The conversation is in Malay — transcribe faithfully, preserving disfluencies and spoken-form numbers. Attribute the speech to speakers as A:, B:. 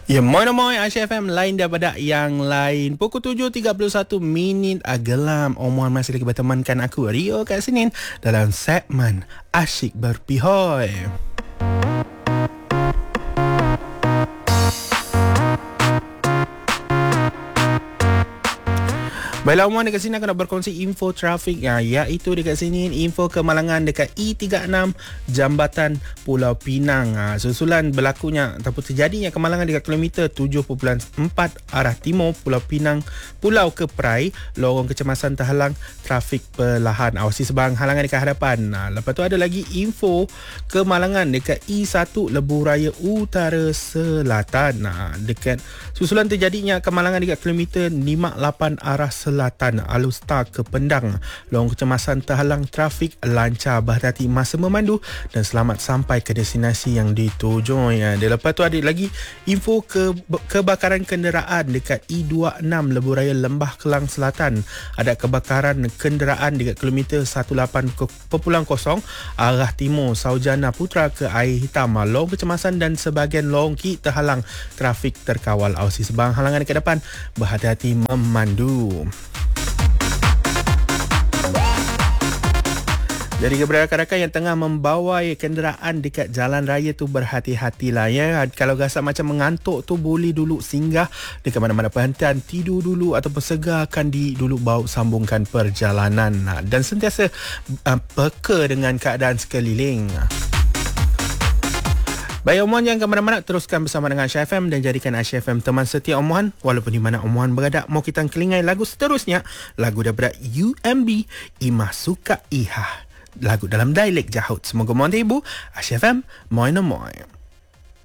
A: Ya, moin-moin Aisyah F M lain daripada yang lain. Pukul tujuh tiga puluh satu minit gelam. Omohan masih lagi bertemankan aku, Rio, kat Senin dalam segmen Asyik Berpihoi. Baiklah Umar, dekat sini aku nak berkongsi info trafik ya, iaitu dekat sini info kemalangan dekat E tiga enam Jambatan Pulau Pinang. Ha, susulan berlakunya ataupun terjadinya kemalangan dekat kilometer tujuh perpuluhan empat arah timur Pulau Pinang, Pulau Keprai, lorong kecemasan terhalang trafik perlahan. Awasi sebarang halangan dekat hadapan. Ha, lepas tu ada lagi info kemalangan dekat E satu Lebuh Raya Utara Selatan. Ha, dekat susulan terjadinya kemalangan dekat kilometer lima puluh lapan arah selatan Selatan Alustar ke Pendang, lorong kecemasan terhalang trafik lancar. Berhati-hati masa memandu dan selamat sampai ke destinasi yang dituju ya. Dan lepas tu ada lagi info ke, kebakaran kenderaan dekat E dua enam Lebuh Raya Lembah Kelang Selatan. Ada kebakaran kenderaan dekat kilometer lapan belas kosong arah timur Saujana Putra ke Air Hitam, lorong kecemasan dan sebahagian lorong Ki terhalang trafik terkawal. Awasi sebarang halangan dekat depan, berhati-hati memandu. Jadi kepada rakan-rakan yang tengah membawai kenderaan dekat jalan raya tu, berhati-hatilah ya. Kalau rasa macam mengantuk tu, boleh dulu singgah dekat mana-mana perhentian, tidur dulu ataupun segarkan di dulu, bawa sambungkan perjalanan dan sentiasa uh, peka dengan keadaan sekeliling. Baik Omohan, jangan ke mana-mana, teruskan bersama dengan Aisyah F M dan jadikan Aisyah F M teman setia Omohan walaupun di mana Omohan berada. Mau kita kelingai lagu seterusnya, lagu daripada U M B, Imah Suka Iha, lagu dalam dialek Jahut. Semoga mohon terhibur. Aisyah F M, moin moin.